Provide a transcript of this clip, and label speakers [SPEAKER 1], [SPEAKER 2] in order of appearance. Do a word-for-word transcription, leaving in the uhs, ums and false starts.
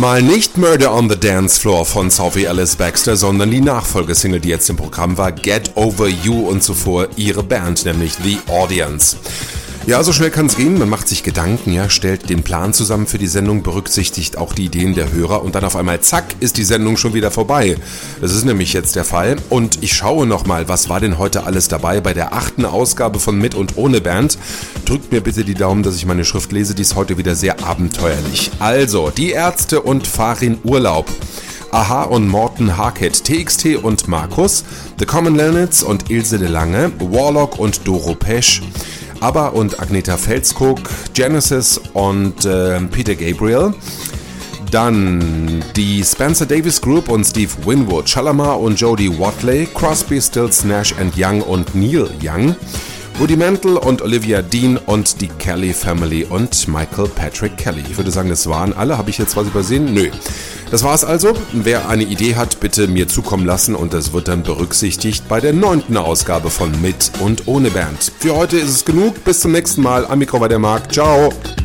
[SPEAKER 1] Mal nicht Murder on the Dance Floor von Sophie Ellis Bextor, sondern die Nachfolgesingle, die jetzt im Programm war, Get Over You, und zuvor ihre Band, nämlich The Audience. Ja, so schnell kann es gehen, man macht sich Gedanken, ja, stellt den Plan zusammen für die Sendung, berücksichtigt auch die Ideen der Hörer und dann auf einmal, zack, ist die Sendung schon wieder vorbei. Das ist nämlich jetzt der Fall und ich schaue nochmal, was war denn heute alles dabei bei der achten Ausgabe von Mit und Ohne Band. Drückt mir bitte die Daumen, dass ich meine Schrift lese, die ist heute wieder sehr abenteuerlich. Also, die Ärzte und Farin Urlaub. Aha und Morten Harket, T X T und Markus, The Common Linnets und Ilse de Lange, Warlock und Doro Pesch, ABBA und Agneta Felskog, Genesis und äh, Peter Gabriel. Dann die Spencer Davis Group und Steve Winwood, Shalamar und Jodie Watley, Crosby, Stills, Nash and Young und Neil Young, Woody Mantle und Olivia Dean und die Kelly Family und Michael Patrick Kelly. Ich würde sagen, das waren alle. Habe ich jetzt was übersehen? Nö. Das war's also. Wer eine Idee hat, bitte mir zukommen lassen und das wird dann berücksichtigt bei der neunten Ausgabe von Mit und Ohne Band. Für heute ist es genug. Bis zum nächsten Mal. Am Mikro war der Marc. Ciao.